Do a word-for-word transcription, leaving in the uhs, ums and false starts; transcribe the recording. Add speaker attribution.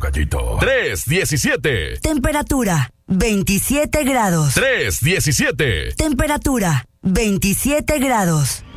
Speaker 1: Gallito. tres diecisiete.
Speaker 2: Temperatura, veintisiete grados.
Speaker 1: tres diecisiete.
Speaker 2: Temperatura, veintisiete grados.